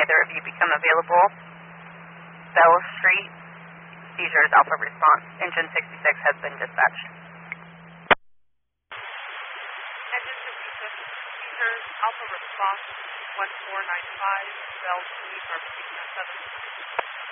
either of you become available. Bell Street, seizures, Alpha response. Engine 66 has been dispatched. Engine 66, seizures, Alpha response 1495, Bell Street, Arbor Beach 7.